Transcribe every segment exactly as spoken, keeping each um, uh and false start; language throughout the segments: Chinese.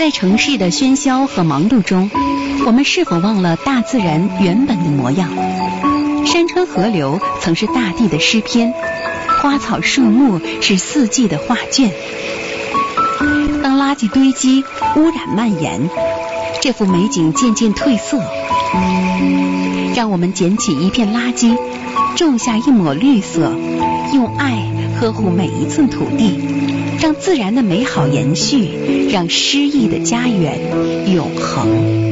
在城市的喧嚣和忙碌中，我们是否忘了大自然原本的模样？山川河流曾是大地的诗篇，花草树木是四季的画卷。当垃圾堆积，污染蔓延，这幅美景渐渐褪色。让我们捡起一片垃圾，种下一抹绿色，用爱呵护每一寸土地，让自然的美好延续，让诗意的家园永恒。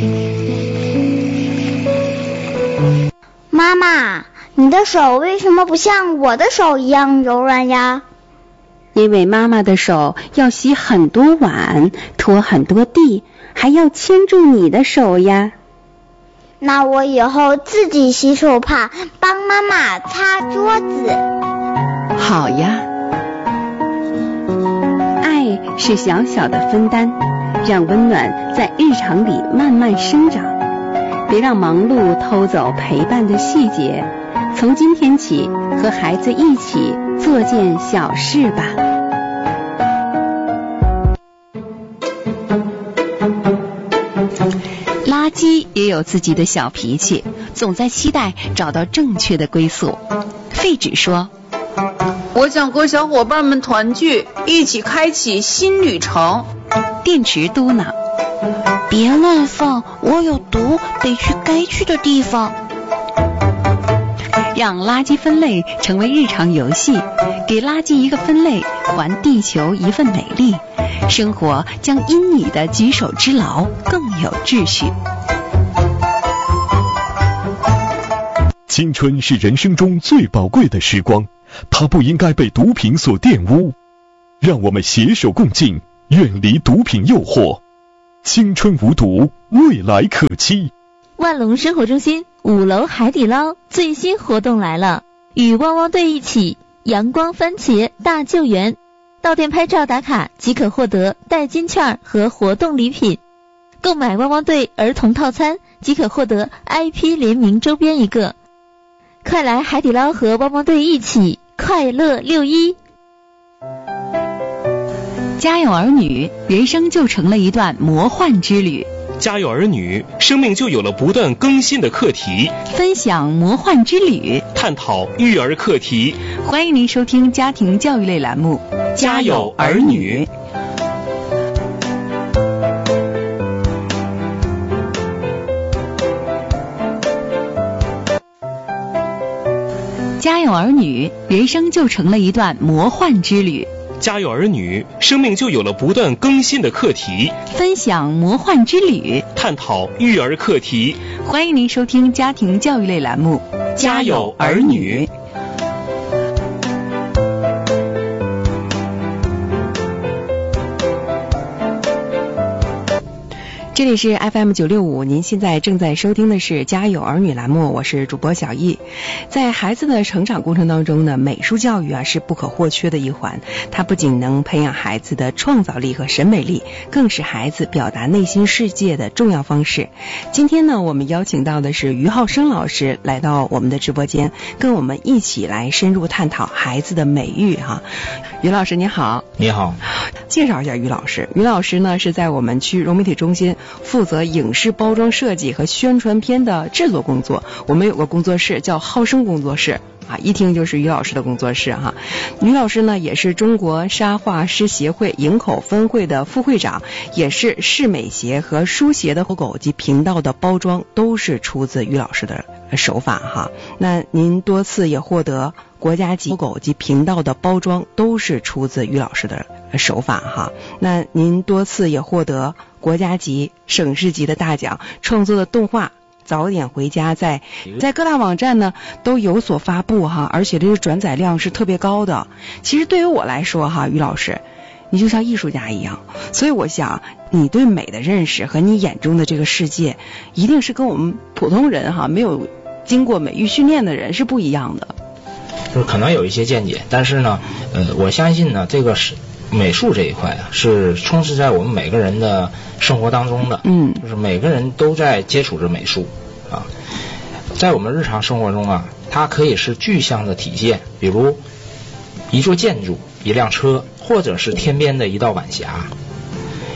妈妈，你的手为什么不像我的手一样柔软呀？ 因为妈妈的手要洗很多碗，拖很多地，还要牵住你的手呀。 那我以后自己洗手帕，帮妈妈擦桌子。 好呀。爱是小小的分担，让温暖在日常里慢慢生长。别让忙碌偷走陪伴的细节，从今天起和孩子一起做件小事吧。垃圾也有自己的小脾气，总在期待找到正确的归宿。废纸说， 我想和小伙伴们团聚，一起开启新旅程。 电池嘟囔， 别乱放，我有毒，得去该去的地方。 让垃圾分类成为日常游戏，给垃圾一个分类，还地球一份美丽，生活将因你的举手之劳更有秩序。 青春是人生中最宝贵的时光，它不应该被毒品所玷污。让我们携手共进，远离毒品诱惑。青春无毒，未来可期。 万隆生活中心五楼海底捞最新活动来了，与汪汪队一起阳光番茄大救援，到店拍照打卡即可获得代金券和活动礼品，购买汪汪队儿童套餐即可获得 I P 联名周边一个。快来海底捞和汪汪队一起快乐六一。 家有儿女，人生就成了一段魔幻之旅。 家有儿女，生命就有了不断更新的课题。 分享魔幻之旅， 探讨育儿课题。 欢迎您收听家庭教育类栏目《 家有儿女》。 家有儿女，人生就成了一段魔幻之旅。 家有儿女，生命就有了不断更新的课题。 分享魔幻之旅， 探讨育儿课题。 欢迎您收听家庭教育类栏目《 家有儿女》。 这里是 F M 九六五，您现在正在收听的是家有儿女栏目，我是主播小易。在孩子的成长过程当中呢，美术教育啊是不可或缺的一环，它不仅能培养孩子的创造力和审美力，更是孩子表达内心世界的重要方式。今天呢，我们邀请到的是于浩生老师来到我们的直播间，跟我们一起来深入探讨孩子的美育哈。于老师你好。 你好。 介绍一下于老师。于老师呢是在我们区融媒体中心负责影视包装设计和宣传片的制作工作。我们有个工作室叫浩生工作室啊，一听就是于老师的工作室哈。于老师呢也是中国沙画师协会营口分会的副会长，也是市美协和书协的 logo 及频道的包装都是出自于老师的手法哈。那您多次也获得国家级 logo 及频道的包装都是出自于老师的手法哈。那您多次也获得国家级、省市级的大奖，创作的动画早点回家在在各大网站呢都有所发布哈，而且这个转载量是特别高的。其实对于我来说哈，于老师你就像艺术家一样，所以我想你对美的认识和你眼中的这个世界一定是跟我们普通人哈没有经过美育训练的人是不一样的。 就是可能有一些见解，但是呢呃，我相信呢这个是美术这一块啊，是充斥在我们每个人的生活当中的， 嗯， 就是每个人都在接触着美术啊。在我们日常生活中啊，它可以是具象的体现，比如一座建筑、一辆车，或者是天边的一道晚霞。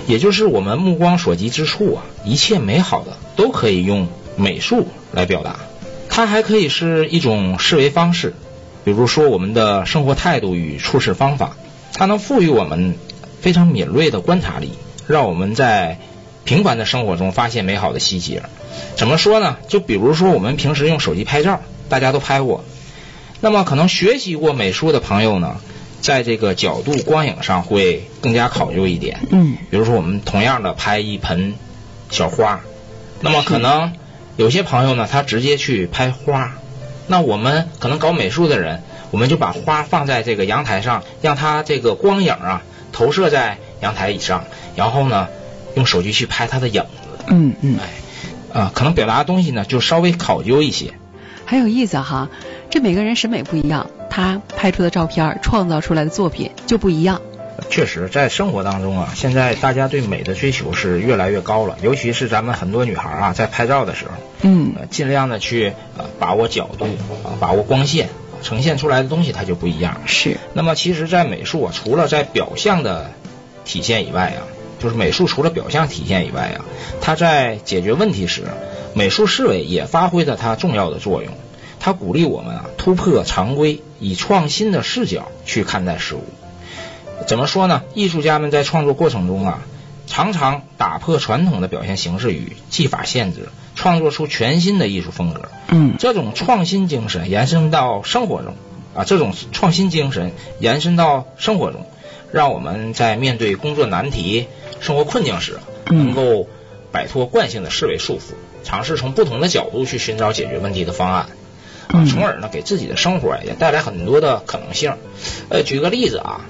也就是我们目光所及之处啊，一切美好的都可以用美术来表达。它还可以是一种思维方式，比如说我们的生活态度与处事方法，它能赋予我们非常敏锐的观察力，让我们在平凡的生活中发现美好的细节。怎么说呢？就比如说我们平时用手机拍照，大家都拍过，那么可能学习过美术的朋友呢，在这个角度光影上会更加考究一点。 嗯， 比如说我们同样的拍一盆小花，那么可能有些朋友呢，他直接去拍花，那我们可能搞美术的人，我们就把花放在这个阳台上，让它这个光影啊投射在阳台以上，然后呢用手机去拍它的影子。 嗯嗯， 哎，啊、呃，可能表达的东西呢就稍微考究一些。 很有意思哈，这每个人审美不一样，他拍出的照片、创造出来的作品就不一样。 确实，在生活当中啊，现在大家对美的追求是越来越高了，尤其是咱们很多女孩啊，在拍照的时候， 嗯， 呃、尽量的去呃把握角度啊，把握光线，呈现出来的东西它就不一样。 是。 那么其实，在美术啊，除了在表象的体现以外啊，就是美术除了表象体现以外啊，它在解决问题时，美术思维也发挥了它重要的作用。它鼓励我们啊突破常规，以创新的视角去看待事物。怎么说呢？艺术家们在创作过程中啊，常常打破传统的表现形式与技法限制，创作出全新的艺术风格。 嗯， 这种创新精神延伸到生活中啊，这种创新精神延伸到生活中，让我们在面对工作难题、生活困境时，能够摆脱惯性的思维束缚，尝试从不同的角度去寻找解决问题的方案。啊，从而呢给自己的生活也带来很多的可能性。呃，举个例子啊，